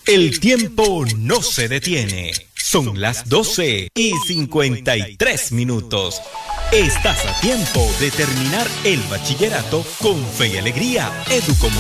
El tiempo no se detiene. Son las 12:53. Estás a tiempo de terminar el bachillerato con fe y alegría. Educomunicaciones.